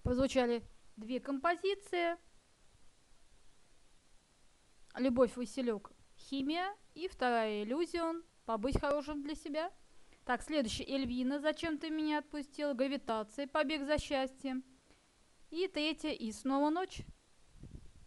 Прозвучали две композиции. «Любовь, Василек», «Химия» и вторая «Иллюзион», «Побыть хорошим для себя». Так, следующий «Эльвина», «Зачем ты меня отпустил», «Гравитация», «Побег за счастьем». И третья «И снова ночь».